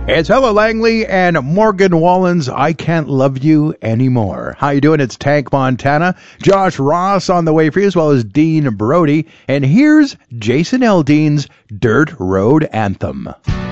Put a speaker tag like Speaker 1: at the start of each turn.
Speaker 1: It's Ella Langley and Morgan Wallen's I Can't Love You Anymore. How you doing? It's Tank Montana. Josh Ross on the way for you, as well as Dean Brody. And here's Jason Aldean's Dirt Road Anthem.